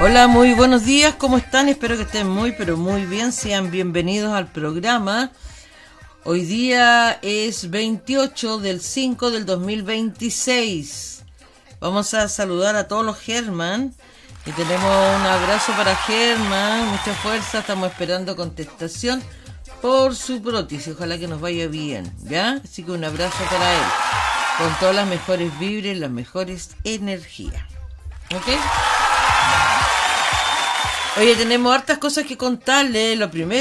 Hola, muy buenos días, ¿cómo están? Espero que estén muy, pero muy bien. Sean bienvenidos al programa. Hoy día es 28 del 5 del 2026. Vamos a saludar a todos los Germán. Y tenemos un abrazo para Germán, mucha fuerza, estamos esperando contestación por su prótesis. Ojalá que nos vaya bien, ¿ya? Así que un abrazo para él. Con todas las mejores vibras, las mejores energías. ¿Ok? Oye, tenemos hartas cosas que contarle. Lo primero.